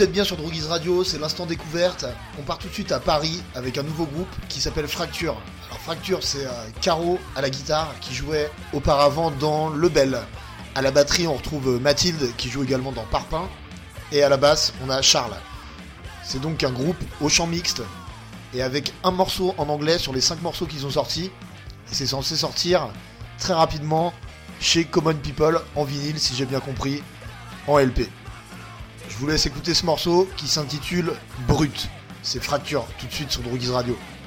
Vous êtes bien sur Droguise Radio, c'est l'instant découverte. On part tout de suite à Paris avec un nouveau groupe qui s'appelle Fracture. Alors Fracture, c'est Caro à la guitare qui jouait auparavant dans Lebel. À la batterie, on retrouve Mathilde qui joue également dans Parpaing. Et à la basse, on a Charles. C'est donc un groupe au chant mixte et avec un morceau en anglais sur les 5 morceaux qu'ils ont sortis. Et c'est censé sortir très rapidement chez Common People en vinyle, si j'ai bien compris, en LP. Je vous laisse écouter ce morceau qui s'intitule Brut. C'est Fracture, tout de suite sur Droguise Radio.